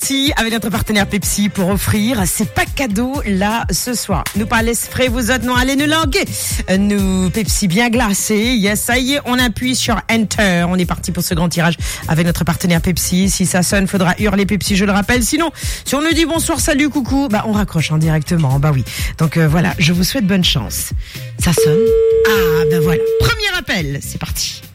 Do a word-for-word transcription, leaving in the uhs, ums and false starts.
parti avec notre partenaire Pepsi pour offrir ces packs cadeaux là ce soir. Nous pas laisse frais vous autres non allez nous languer. Nous Pepsi bien glacé. Yes, ça y est, on appuie sur Enter. On est parti pour ce grand tirage avec notre partenaire Pepsi. Si ça sonne, faudra hurler Pepsi, je le rappelle. Sinon, si on nous dit bonsoir, salut, coucou, bah on raccroche hein, directement. Bah oui. Donc euh, voilà, je vous souhaite bonne chance. Ça sonne. Ah ben voilà. Premier appel, c'est parti.